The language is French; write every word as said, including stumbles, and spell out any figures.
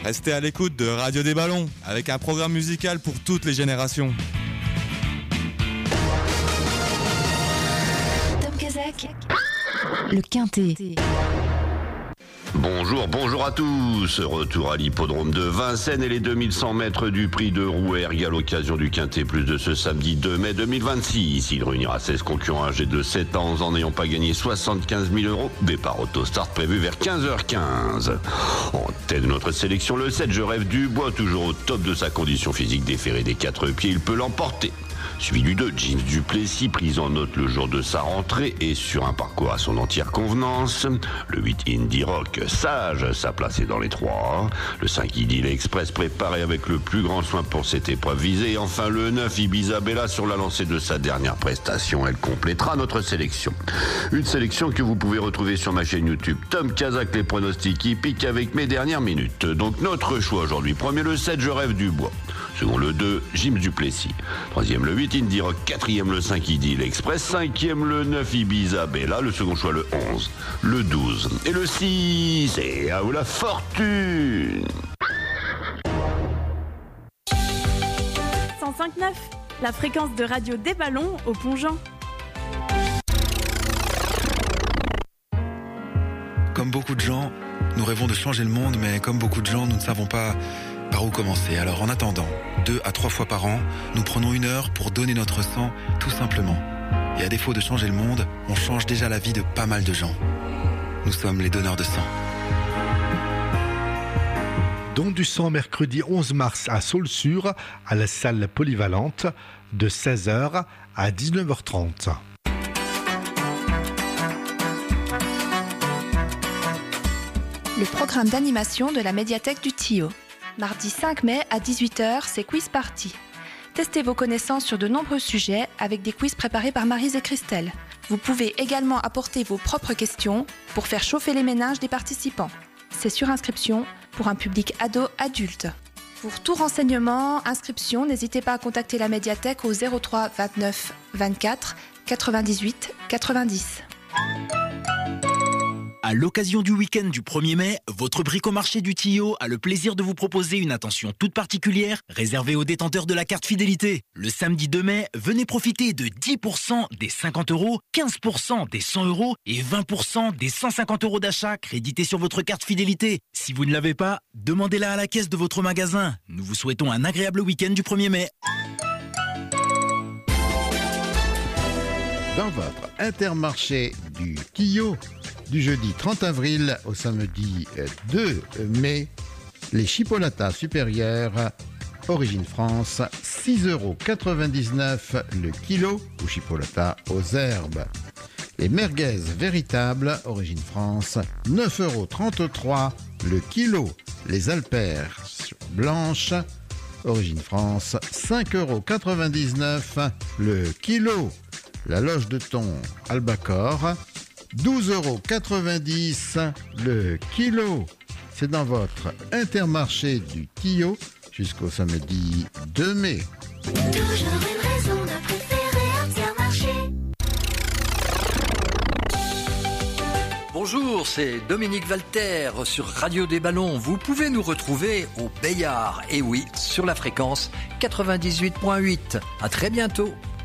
Restez à l'écoute de Radio des Ballons, avec un programme musical pour toutes les générations. Tom Kazak, le Quintet. Bonjour, bonjour à tous. Retour à l'hippodrome de Vincennes et les deux mille cent mètres du prix de Rouergue à l'occasion du Quintet Plus de ce samedi deux mai deux mille vingt-six. Il réunira seize concurrents âgés de sept ans en n'ayant pas gagné soixante-quinze mille euros. Départ auto-start prévu vers quinze heures quinze. En tête de notre sélection, le sept Je rêve du bois, toujours au top de sa condition physique déférée des quatre pieds, il peut l'emporter. Suivi du deux, Jeans du Plessis, prise en note le jour de sa rentrée et sur un parcours à son entière convenance. Le huit, Indie Rock, sage, sa place est dans les trois. Le cinq, Idylle Express, préparé avec le plus grand soin pour cette épreuve visée. Et enfin le neuf, Ibiza Bella, sur la lancée de sa dernière prestation. Elle complétera notre sélection. Une sélection que vous pouvez retrouver sur ma chaîne YouTube Tom Kazak, les pronostics hippiques avec mes dernières minutes. Donc notre choix aujourd'hui. Premier le sept, Je rêve du bois. Second le deux, Jim du Plessis. Troisième le huit, Indie Rock. Quatrième le cinq, Idylle Express. Cinquième le neuf, Ibiza Bella. Le second choix le onze, le douze et le six. Et à vous la fortune. cent cinq neuf, la fréquence de radio des ballons au Pont-Jean. Comme beaucoup de gens, nous rêvons de changer le monde, mais comme beaucoup de gens, nous ne savons pas par où commencer. Alors en attendant, deux à trois fois par an, nous prenons une heure pour donner notre sang, tout simplement. Et à défaut de changer le monde, on change déjà la vie de pas mal de gens. Nous sommes les donneurs de sang. Don du sang mercredi onze mars à Saulsure, à la salle polyvalente, de seize heures à dix-neuf heures trente. Le programme d'animation de la médiathèque du Tillot. Mardi cinq mai à dix-huit heures, c'est Quiz Party. Testez vos connaissances sur de nombreux sujets avec des quiz préparés par Maryse et Christelle. Vous pouvez également apporter vos propres questions pour faire chauffer les méninges des participants. C'est sur inscription pour un public ado-adulte. Pour tout renseignement, inscription, n'hésitez pas à contacter la médiathèque au zéro trois vingt-neuf vingt-quatre quatre-vingt-dix-huit quatre-vingt-dix. À l'occasion du week-end du premier mai, votre bricomarché du Tillot a le plaisir de vous proposer une attention toute particulière réservée aux détenteurs de la carte fidélité. Le samedi deux mai, venez profiter de dix pour cent des cinquante euros, quinze pour cent des cent euros et vingt pour cent des cent cinquante euros d'achat crédités sur votre carte fidélité. Si vous ne l'avez pas, demandez-la à la caisse de votre magasin. Nous vous souhaitons un agréable week-end du premier mai. Dans votre Intermarché du Tillot, du jeudi trente avril au samedi deux mai, les chipolatas supérieurs Origine France, six euros quatre-vingt-dix-neuf le kilo ou chipolata aux herbes. Les merguez véritables Origine France, neuf euros trente-trois le kilo. Les alpères blanches Origine France, cinq euros quatre-vingt-dix-neuf le kilo. La loge de thon Albacore, douze euros quatre-vingt-dix le kilo. C'est dans votre Intermarché du Tillot jusqu'au samedi deux mai. Toujours une raison de préférer Intermarché. Bonjour, c'est Dominique Valter sur Radio des Ballons. Vous pouvez nous retrouver au Bayard, et oui, sur la fréquence quatre-vingt-dix-huit virgule huit. À très bientôt.